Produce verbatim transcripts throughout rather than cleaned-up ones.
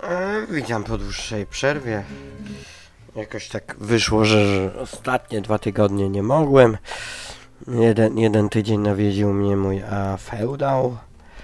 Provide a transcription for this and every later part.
E, witam po dłuższej przerwie. Jakoś tak wyszło, że, że ostatnie dwa tygodnie nie mogłem. Jeden, jeden tydzień nawiedził mnie mój a, feudał,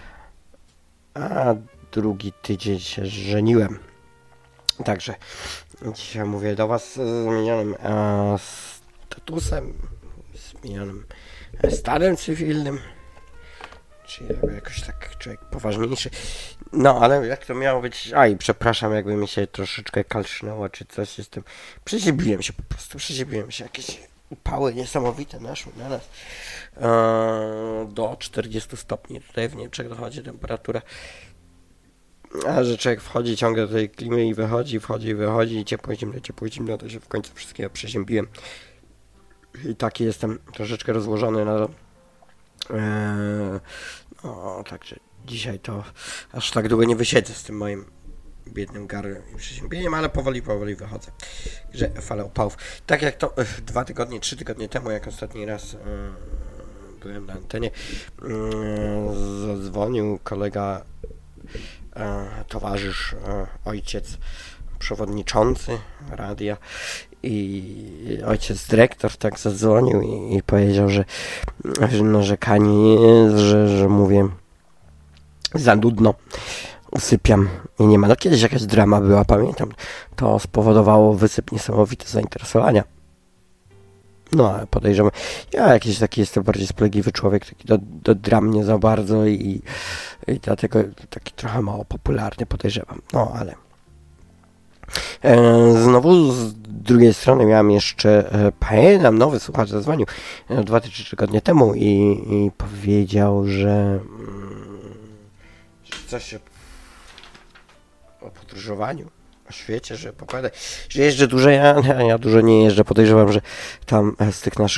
a drugi tydzień się żeniłem. Także dzisiaj mówię do Was z zmienionym a, statusem, zmienionym stanem cywilnym. Czyli jakoś tak człowiek poważniejszy. No, ale jak to miało być... A i przepraszam, jakby mi się troszeczkę kalsznęło, czy coś z tym. Przeziębiłem się po prostu, przeziębiłem się. Jakieś upały niesamowite naszły na nas. Eee, do czterdziestu stopni tutaj w Niemczech dochodzi temperatura. A że człowiek wchodzi ciągle do tej klimy i wychodzi, wchodzi i wychodzi, ciepło, zimno, ciepło, zimno, to się w końcu wszystkiego przeziębiłem. I taki jestem troszeczkę rozłożony na... Eee, no, także dzisiaj to aż tak długo nie wysiedzę z tym moim biednym gardłem i przeziębieniem, ale powoli, powoli wychodzę. Że fala upałów. Tak jak to e, dwa tygodnie, trzy tygodnie temu, jak ostatni raz e, byłem na antenie, e, zadzwonił kolega, e, towarzysz, e, ojciec, przewodniczący radia i ojciec dyrektor tak zadzwonił i, i powiedział, że, że narzekanie jest, że, że mówię za nudno, usypiam i nie ma. No kiedyś jakaś drama była, pamiętam, to spowodowało wysyp niesamowite zainteresowania. No ale podejrzewam, ja jakiś taki jestem bardziej splegliwy człowiek, taki do, do dram nie za bardzo i, i dlatego taki trochę mało popularny, podejrzewam. No ale E, znowu z drugiej strony miałem jeszcze, e, pamiętam, nowy słuchacz zadzwonił e, dwa czy trzy tygodnie temu i, i powiedział, że, mm, że coś o podróżowaniu, o świecie, że popada, że jeżdżę dużo, ja, ja dużo nie jeżdżę, podejrzewam, że tam z tych naszych